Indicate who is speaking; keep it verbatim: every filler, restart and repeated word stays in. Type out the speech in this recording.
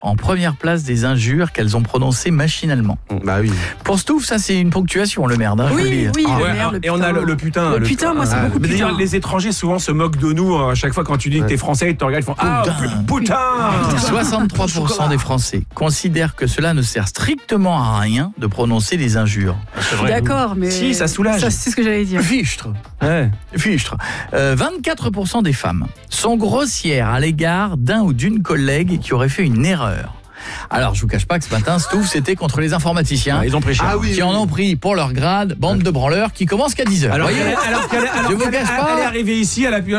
Speaker 1: en première place des injures qu'elles ont prononcées machinalement.
Speaker 2: Bah oui.
Speaker 1: Pour Stouff, ça c'est une ponctuation, le merde. Hein, je
Speaker 3: Oui,
Speaker 1: veux le dire.
Speaker 3: oui,
Speaker 1: Ah,
Speaker 3: le
Speaker 4: Ouais,
Speaker 3: merde, le
Speaker 4: et on a le, le putain.
Speaker 3: Le putain, moi, c'est beaucoup
Speaker 4: Mais d'ailleurs,
Speaker 3: putain.
Speaker 4: les étrangers souvent se moquent de nous à chaque fois quand tu dis que t'es français, ils te regardent, ils font ah
Speaker 1: Putain.
Speaker 4: putain.
Speaker 1: soixante-trois pour cent des Français considèrent que cela ne sert strictement à rien de prononcer des injures.
Speaker 3: D'accord, mais.
Speaker 4: Si, ça soulage.
Speaker 3: Ça, c'est ce que j'allais dire.
Speaker 1: Fichtre.
Speaker 4: Ouais.
Speaker 1: Fichtre. Euh, vingt-quatre pour cent des femmes sont grossières à l'égard d'un ou d'une collègue qui aurait fait une erreur. Alors, je vous cache pas que ce matin, Stouff, c'était contre les informaticiens.
Speaker 4: Ah, ils ont pris cher.
Speaker 2: Ah oui,
Speaker 1: qui en ont pris pour leur grade, bande de branleurs qui commencent qu'à dix heures.
Speaker 4: Alors,
Speaker 1: Voyez,
Speaker 4: qu'elle- alors qu'elle alors
Speaker 1: Je vous
Speaker 4: qu'elle-
Speaker 1: cache pas.
Speaker 4: elle est arrivée ici, elle a pu